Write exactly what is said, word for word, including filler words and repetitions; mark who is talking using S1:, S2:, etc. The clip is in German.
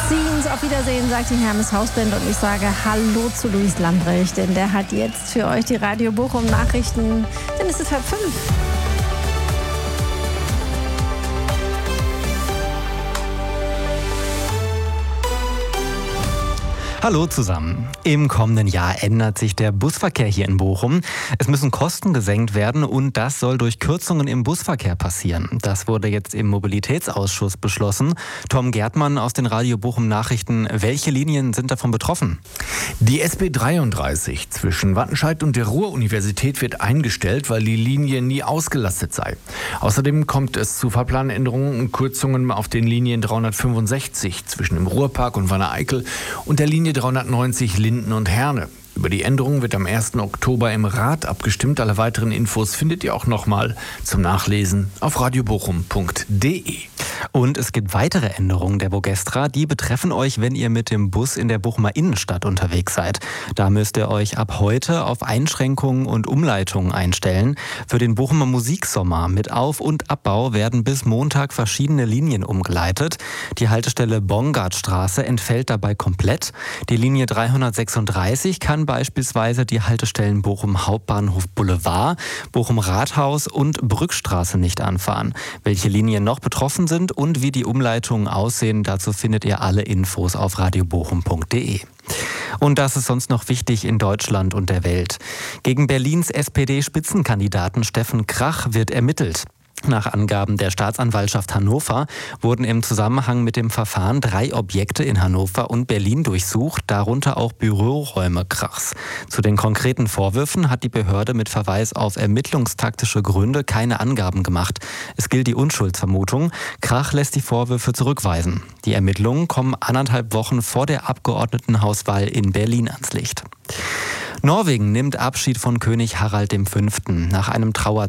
S1: Scenes. Auf Wiedersehen, sagt die Hermes Hausband, und ich sage Hallo zu Luis Lambrecht, denn der hat jetzt für euch die Radio Bochum Nachrichten, denn es ist halb fünf.
S2: Hallo zusammen. Im kommenden Jahr ändert sich der Busverkehr hier in Bochum. Es müssen Kosten gesenkt werden und das soll durch Kürzungen im Busverkehr passieren. Das wurde jetzt im Mobilitätsausschuss beschlossen. Tom Gärtmann aus den Radio Bochum Nachrichten. Welche Linien sind davon betroffen?
S3: Die S B dreiunddreißig zwischen Wattenscheid und der Ruhr-Universität wird eingestellt, weil die Linie nie ausgelastet sei. Außerdem kommt es zu Fahrplanänderungen und Kürzungen auf den Linien dreihundertfünfundsechzig zwischen dem Ruhrpark und Wanne-Eickel und der Linie dreihundertneunzig Linden und Herne. Über die Änderungen wird am ersten Oktober im Rat abgestimmt. Alle weiteren Infos findet ihr auch nochmal zum Nachlesen auf radiobochum punkt de.
S2: Und es gibt weitere Änderungen der Bogestra. Die betreffen euch, wenn ihr mit dem Bus in der Bochumer Innenstadt unterwegs seid. Da müsst ihr euch ab heute auf Einschränkungen und Umleitungen einstellen. Für den Bochumer Musiksommer mit Auf- und Abbau werden bis Montag verschiedene Linien umgeleitet. Die Haltestelle Bongartstraße entfällt dabei komplett. Die Linie dreihundertsechsunddreißig kann beispielsweise die Haltestellen Bochum Hauptbahnhof Boulevard, Bochum Rathaus und Brückstraße nicht anfahren. Welche Linien noch betroffen sind und wie die Umleitungen aussehen, dazu findet ihr alle Infos auf radiobochum punkt de. Und das ist sonst noch wichtig in Deutschland und der Welt. Gegen Berlins S P D-Spitzenkandidaten Steffen Krach wird ermittelt. Nach Angaben der Staatsanwaltschaft Hannover wurden im Zusammenhang mit dem Verfahren drei Objekte in Hannover und Berlin durchsucht, darunter auch Büroräume Krachs. Zu den konkreten Vorwürfen hat die Behörde mit Verweis auf ermittlungstaktische Gründe keine Angaben gemacht. Es gilt die Unschuldsvermutung. Krach lässt die Vorwürfe zurückweisen. Die Ermittlungen kommen anderthalb Wochen vor der Abgeordnetenhauswahl in Berlin ans Licht. Norwegen nimmt Abschied von König Harald der Fünfte. Nach einem Trauer